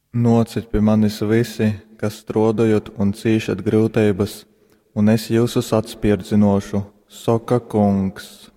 Nocit pie manis visi, kas strādājat un cīšat grūtības, un es jūsus atspirdzinošu, saka Kungs.